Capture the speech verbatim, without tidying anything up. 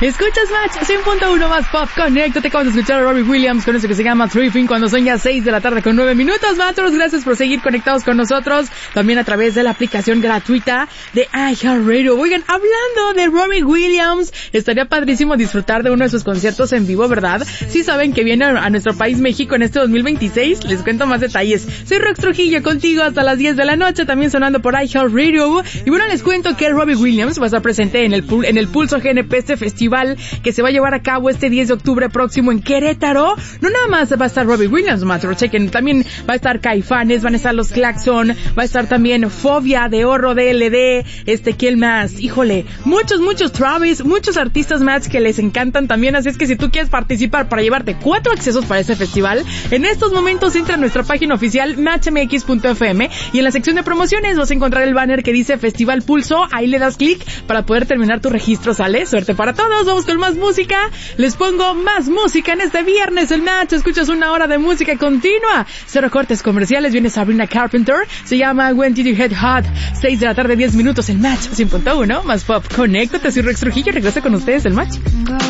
Escuchas Match cien punto uno más Pop Connect. Te acabas de escuchar a Robbie Williams con eso que se llama Tripping cuando son ya seis de la tarde con nueve minutos. Matros, gracias por seguir conectados con nosotros. También a través de la aplicación gratuita de iHeartRadio. Oigan, hablando de Robbie Williams, estaría padrísimo disfrutar de uno de sus conciertos en vivo, ¿verdad? Sí saben que viene a nuestro país México en este dos mil veintiséis. Les cuento más detalles. Soy Rox Trujillo contigo hasta las diez de la noche, también sonando por iHeartRadio. Y bueno, les cuento que Robbie Williams va a estar presente en el, en el Pulso G N P, este festival que se va a llevar a cabo este diez de octubre próximo en Querétaro. No nada más va a estar Robbie Williams, Matro, chequen, también va a estar Caifanes, van a estar los Claxon, va a estar también Fobia de Horror D L D, este, ¿quién más? Híjole, muchos, muchos Travis, muchos artistas más que les encantan también, así es que si tú quieres participar para llevarte cuatro accesos para este festival, en estos momentos entra a nuestra página oficial match m x punto f m y en la sección de promociones vas a encontrar el banner que dice Festival Pulso, ahí le das clic para poder terminar tu registro, ¿sale? Suerte para todos. Vamos con más música. Les pongo más música en este viernes. El Match, escuchas una hora de música continua. Cero cortes comerciales. Viene Sabrina Carpenter. Se llama When Did You Get Hot. seis de la tarde, diez minutos. El Match, cien punto uno. Más Pop. Conéctate. Soy Rex Trujillo. Regresa con ustedes el Match.